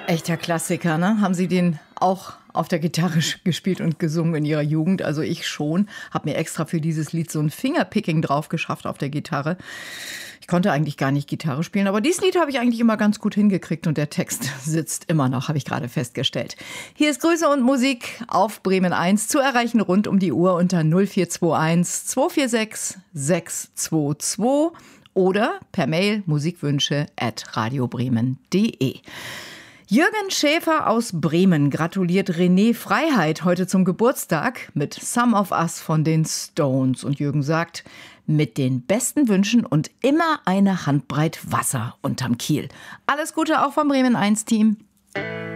Echter Klassiker, ne? Haben Sie den auch auf der Gitarre gespielt und gesungen in Ihrer Jugend? Also ich schon. Habe mir extra für dieses Lied so ein Fingerpicking drauf geschafft auf der Gitarre. Ich konnte eigentlich gar nicht Gitarre spielen, aber dieses Lied habe ich eigentlich immer ganz gut hingekriegt und der Text sitzt immer noch, habe ich gerade festgestellt. Hier ist Grüße und Musik auf Bremen 1 zu erreichen rund um die Uhr unter 0421 246 622 oder per Mail musikwünsche@radiobremen.de. Jürgen Schäfer aus Bremen gratuliert René Freiheit heute zum Geburtstag mit Some of Us von den Stones. Und Jürgen sagt, mit den besten Wünschen und immer eine Handbreit Wasser unterm Kiel. Alles Gute auch vom Bremen 1 Team.